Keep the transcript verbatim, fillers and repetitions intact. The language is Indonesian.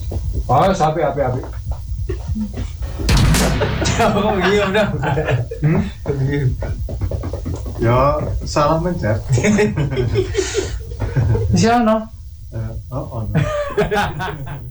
Oh, sapi api api. Oh iya udah. Hmm? Ya salah mencet. Di sana. Eh, oh, oh.